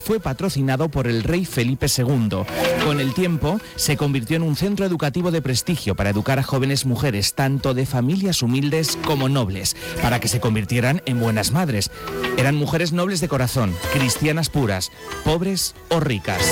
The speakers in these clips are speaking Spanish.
fue patrocinado por el rey Felipe II. Con el tiempo, se convirtió en un centro educativo de prestigio para educar a jóvenes mujeres, tanto de familias humildes como nobles, para que se convirtieran en buenas madres. Eran mujeres nobles de corazón, cristianas puras, pobres o ricas.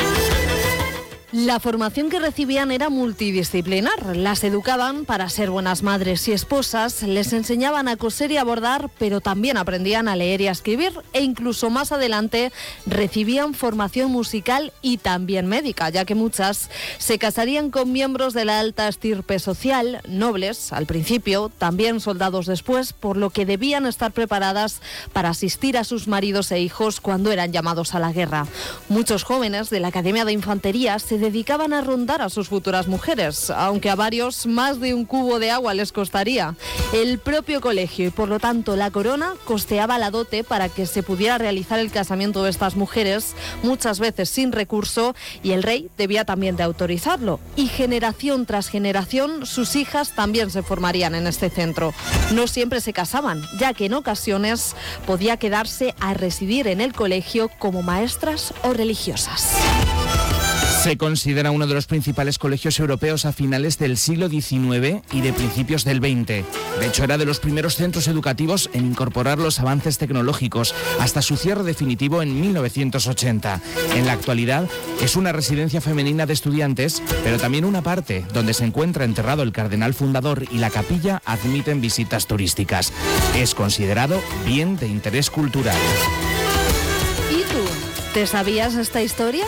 La formación que recibían era multidisciplinar. Las educaban para ser buenas madres y esposas, les enseñaban a coser y a bordar, pero también aprendían a leer y a escribir, e incluso más adelante recibían formación musical y también médica, ya que muchas se casarían con miembros de la alta estirpe social, nobles al principio, también soldados después, por lo que debían estar preparadas para asistir a sus maridos e hijos cuando eran llamados a la guerra. Muchos jóvenes de la Academia de Infantería se dedicaban a rondar a sus futuras mujeres, aunque a varios más de un cubo de agua les costaría. El propio colegio y por lo tanto la corona costeaba la dote para que se pudiera realizar el casamiento de estas mujeres, muchas veces sin recurso, y el rey debía también de autorizarlo. Y generación tras generación sus hijas también se formarían en este centro. No siempre se casaban, ya que en ocasiones podía quedarse a residir en el colegio como maestras o religiosas. Se considera uno de los principales colegios europeos a finales del siglo XIX y de principios del XX. De hecho, era de los primeros centros educativos en incorporar los avances tecnológicos, hasta su cierre definitivo en 1980. En la actualidad, es una residencia femenina de estudiantes, pero también una parte donde se encuentra enterrado el cardenal fundador y la capilla admiten visitas turísticas. Es considerado bien de interés cultural. ¿Y tú? ¿Te sabías esta historia?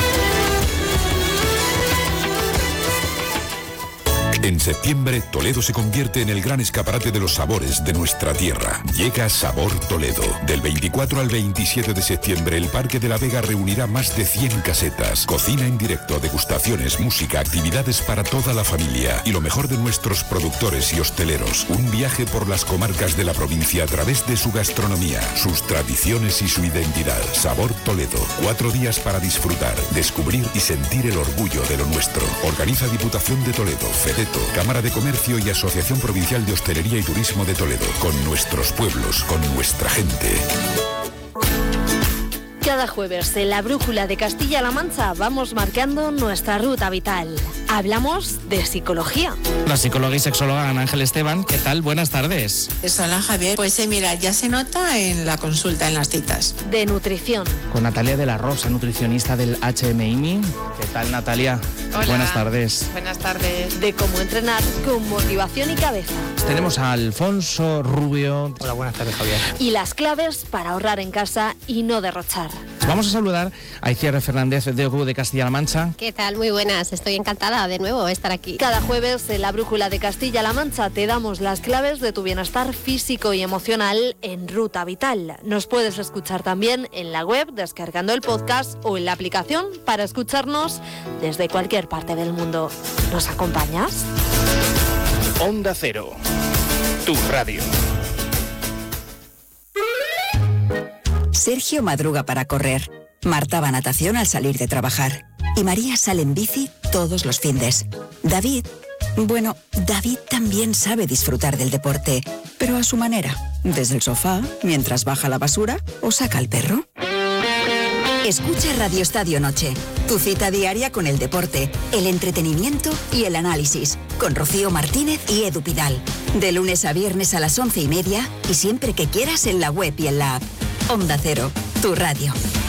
En septiembre, Toledo se convierte en el gran escaparate de los sabores de nuestra tierra. Llega Sabor Toledo. Del 24 al 27 de septiembre, el Parque de la Vega reunirá más de 100 casetas. Cocina en directo, degustaciones, música, actividades para toda la familia. Y lo mejor de nuestros productores y hosteleros. Un viaje por las comarcas de la provincia a través de su gastronomía, sus tradiciones y su identidad. Sabor Toledo. 4 días para disfrutar, descubrir y sentir el orgullo de lo nuestro. Organiza Diputación de Toledo, FEDETO, Cámara de Comercio y Asociación Provincial de Hostelería y Turismo de Toledo. Con nuestros pueblos, con nuestra gente. Cada jueves en la Brújula de Castilla-La Mancha vamos marcando nuestra ruta vital. Hablamos de psicología. La psicóloga y sexóloga Ana Ángel Esteban, ¿qué tal? Buenas tardes. Hola Javier, pues mira, ya se nota en la consulta, en las citas. De nutrición. Con Natalia de la Rosa, nutricionista del HMIMI. ¿Qué tal, Natalia? Hola. Buenas tardes. Buenas tardes. De cómo entrenar con motivación y cabeza. Tenemos a Alfonso Rubio. Hola, buenas tardes, Javier. Y las claves para ahorrar en casa y no derrochar. Vamos a saludar a Iciar Fernández de OCU de Castilla-La Mancha. ¿Qué tal? Muy buenas. Estoy encantada de nuevo de estar aquí. Cada jueves en la Brújula de Castilla-La Mancha te damos las claves de tu bienestar físico y emocional en Ruta Vital. Nos puedes escuchar también en la web, descargando el podcast o en la aplicación para escucharnos desde cualquier parte del mundo. ¿Nos acompañas? Onda Cero, tu radio. Sergio madruga para correr. Marta va a natación al salir de trabajar. Y María sale en bici todos los findes. David también sabe disfrutar del deporte, pero a su manera. Desde el sofá, mientras baja la basura o saca al perro. Escucha Radio Estadio Noche, tu cita diaria con el deporte, el entretenimiento y el análisis, con Rocío Martínez y Edu Pidal. De lunes a viernes a las 11:30 y siempre que quieras en la web y en la app. Onda Cero, tu radio.